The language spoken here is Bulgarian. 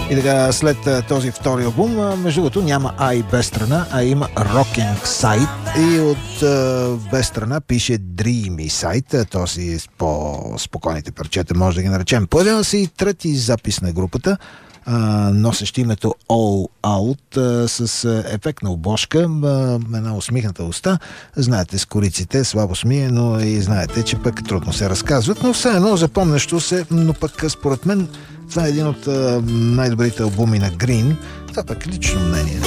И така, след този втори албум, между другото, няма А и Б страна, а има Rocking Side. И от Б страна пише Dreamy Side, т.е. с по-спокойните парчета, може да ги наречем. Появява се и трети запис на групата, носещ името All Out, с ефектна обложка, една усмихната уста. Знаете, с кориците слабо смие, но и знаете, че пък трудно се разказват, но все едно запомнящо се, но пък според мен това е един от най-добрите албуми на Green. Това пък лично мнение.